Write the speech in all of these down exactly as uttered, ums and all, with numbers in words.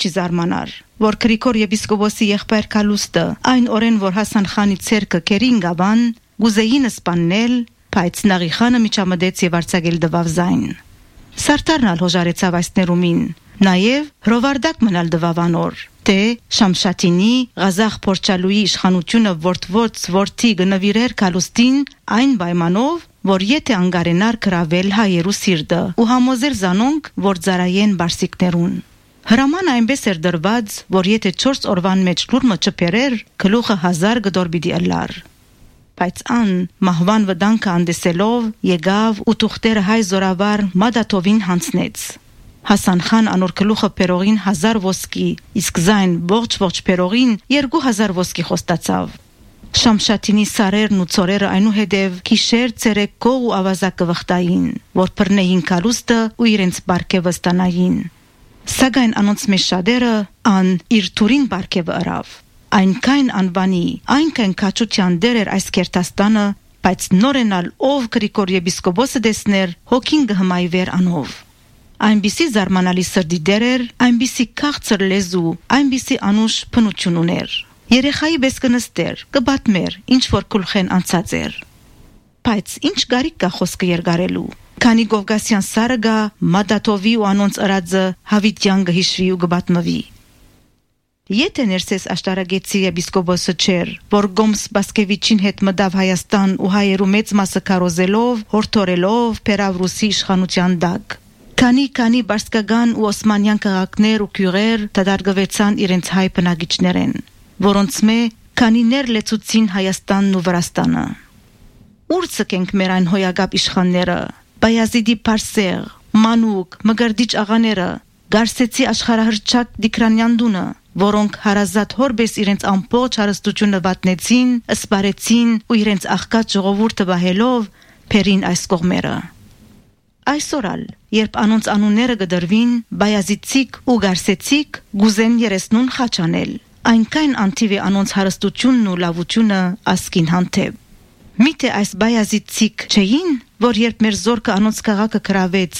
չի զարմանար, որ Գրիգոր եպիսկոպոսի եղբայր Կալուստը այն օրեն, որ Հասան խանի ցերկը կերին գավան, գուզեին սպաննել, բայց Նաղիխանը միջամտեց եւ արձակել դվավ զայն։ Սարտարն ալ հոժարեցավ այս ներումին, նաեւ հրովարդակ մնալ դվավանոր, թե Շամշատինի Ղազախ Փորչալուի իշխանությունը որդվորց որդի գնվիրեր Կալուստին այն պայմանով, որ եթե անգարենար գրավել հայերու սիրտը ու համոզել զանոնք, որ ծարայեն բարսիկներուն։ Հրաման այնպես էր դրված, որ եթե չորս օրվան մեջ լուրմը չփերեր, գլուխը հազար գդոր պիտի ըլլար։ Բայց ան մահվան վտանգը անդեսելով եկավ ու թուղթերը հայ զորավար Մադաթովին հանձնեց։ Հասան խան անոր գլուխը փերողին հազար ոսկի, իսկ զայն ողջ-ողջ փերողին երկու հազար ոսկի խոստացավ։ Շամշատինի սարերն ու ծորերը այնուհետև քիշեր ցերեկ կող ու ավազակը վխտային, որ բռնեին Կալուստը ու իրենց բարգևը ստանային։ Սակայն անոնց մեջ շատերը ան իր թուրին բարգևը ըրավ։ Այնքան անվանի, այնքան քաչության դեր էր այս կերտաստանը, բայց նորենալ ով Գրիգոր եպիսկոպոսը տեսներ, հոգին գհմայվեր անով։ Այնպիսի զարմանալի սրդի դեր էր, այնպիսի քաղցր լեզու, այնպիսի անուշ փնություն ուներ։ Երեխայի պես կնստեր, կբատմեր, ինչ որ գլխեն անցած էր։ Բայց ինչ գարիկ կա խոսքը երգարելու։ Քանի Գովգասյան սարը գա, Մադաթովի ու անոնց ըրածը Հավիտյան գհիշվի ու գբատմվի։ Եթե ներսես աշտարագեցի եպիսկոպոսը չեր, որ Գոմս Բասկևիչին հետ մտավ Հայաստան ու հայերու մեծ մասը կարոզելով, հորթորելով Պերավրուսի իշխանության դակ։ Քանի քանի բարսկական ու օսմանյան քաղաքներ ու քյուրեր դադարգվեցան իրենց հայ բնակիչներեն, որոնց մե քանիներ լեցուցին Հայաստանն ու Վրաստանը։ Ուր ցկենք մեր այն հոյագապ իշխանները, Բայազիդի Պարսեր, Մանուկ, Մգրդիչ աղաները, Գարսեցի աշխարհահռչակ Դիկրանյան դունը, որոնք հարազատ հորբես իրենց ամբողջ հարստությունը վատնեցին, սպարեցին ու իրենց աղքատ ժողովուրդը վահելով փերին այս կողմերը։ Այսօրալ, երբ անոնց անունները գդրվին, Բայազիցիկ ու Գարսեցիկ գուզեն երեսնուն խաչանել, այնքան անթիվ է անոնց հարստությունն ու լավությունը ասկին հանդեպ։ Միթե այս Բայազիցիկ չէին, որ երբ մեր զորքը անոնց քաղաքը գրավեց,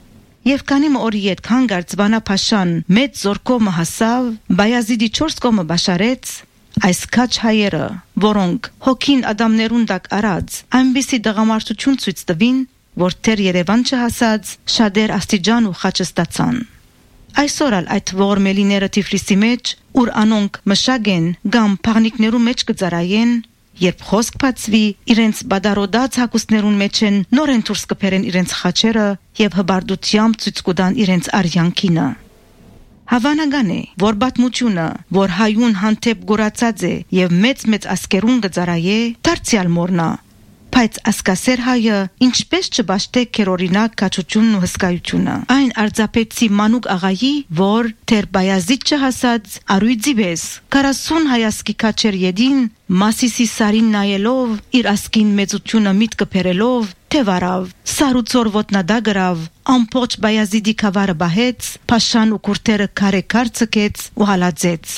եւ քանի օր յետ հանգարց Վանապաշան մեծ զորքոմը հասավ, Բայազիդի չորս կողմը բաշարեց, այս քաչ հայերը, որոնք հոգին ադամներուն տակ արած, այնպիսի դղամարդություն ցույց տվին, որ թեր Երևան չհասած շատեր աստիճան ու խաչը ստացան։ Այսօր ալ այդ ողորմելիները Թիֆլիսի մեջ, ուր անոնք մշակեն կամ փաղնիկներու մեջ կծարայեն, երբ խոսք բացվի, իրենց բադարոդած հակուսներուն մեջ են նորեն դուրս կբերեն իրենց խաչերը եւ հբարդությամբ ցույց կտան իրենց արյանքինը։ Հավանական է, որ բաթմությունը, որ հայուն հանդեպ գորացած է եւ մեծ-մեծ ասկերուն գծարայե, դարձյալ մորնա, բայց ասկասեր հայը ինչպես չբաշտե քերօրինակ կաչությունն ու հսկայությունը։ Այն արձապեցի Մանուկ աղայի, որ թեր Բայազիդ չհասած արույձի պես քառասուն հայասկի քաչեր յեդին, Մասիսի սարին նայելով, իր ասկին մեծությունը միտքը բերելով, թե վարավ, սարուցոր ոտնադա գրավ, ամբողջ Բայազիդի քավարը բահեց, փաշան ու քուրթերը քարե-քար ցկեց ու հալածեց։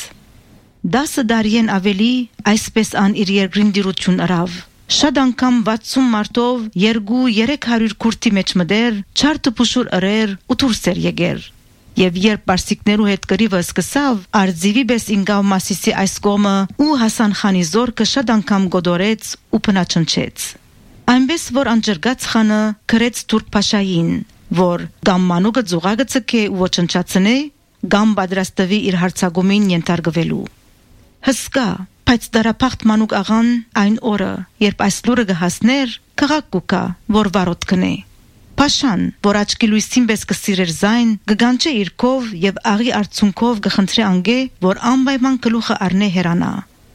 Դասը դարիեն ավելի այսպես ան իր երկրին դիրություն ըրավ։ Շատ անգամ վաթսուն մարտով երկու երեք հարյուր քուրթի մեջ մդեր, չարթը փուշուր ըրեր ու դուրս էր եկեր։ Եվ երբ բարսիկներու հետ կրիվը սկսավ, արձիվի պես ինգավ Մասիսի այս կողմը ու Հասան խանի զորքը շատ անգամ գոդորեց ու փնաչնչեց։ Այնպես որ անջրգած խանը գրեց Թուրք Փաշային, որ կամ մանուկը ձուղակը ցկե ու ոչնչացնե, կամ պատրաստվի իր հարցագումին ենթարկվելու։ Հսկա, բայց դարապախտ Մանուկ աղան այն օրը, երբ այս լուրը կհասներ, քաղաք կուկա, որ վարոտ կնե։ Փաշան, որ աչքի լույսին պես կսիրեր զայն, կգանչե իր կով եւ աղի արցունքով կխնդրե անգե, որ անպայման գլուխը առնե հերանա։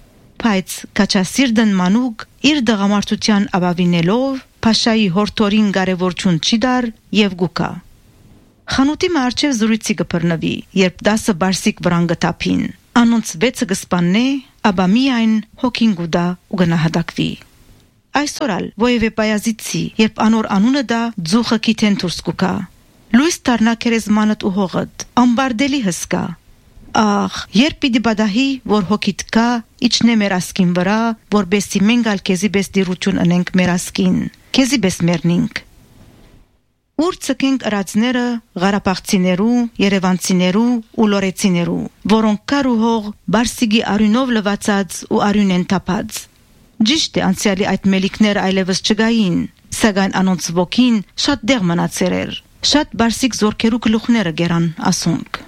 Բայց քաչասիրդն Մանուկ իր դղամարդության ավավինելով, Փաշայի հորթորին կարևորություն չի դար եւ գուկա։ Խանութի մարչև զրույցի կբռնվի, երբ դասը բարսիկ վրան գտափին, անոնց վեցը կսպաննե, աբա միայն հոգին գուդա ու գնահատակվի։ Այսօր ալ ովևէ Բայազիցի, երբ անոր անունը դա ձուխը կիթեն դուրս կուկա, լույս դառնա քերեզմանդ ու հողդ, ամբարդելի հսկա։ Ախ, երբ պիտի բադահի, որ հոգիդ կա, իջնե մեր ասկին վրա, որբեսի մենք ալ քեզի պես դիրություն ընենք մեր ասկին, քեզի պես մեռնինք։ ուր ցկենք ըրածները Ղարաբաղցիներու, Երևանցիներու ու Լորեցիներու, որոնք կար ու հող Բարսիգի արյունով լվացած ու արյուն են թափած։ Ճիշտ է, անցյալի այդ մելիքները այլևս չգային, սակայն անոնց ոգին շատ դեղ մնացել էր։ Շատ Բարսիկ զորքերու գլուխները գերան ասոնք։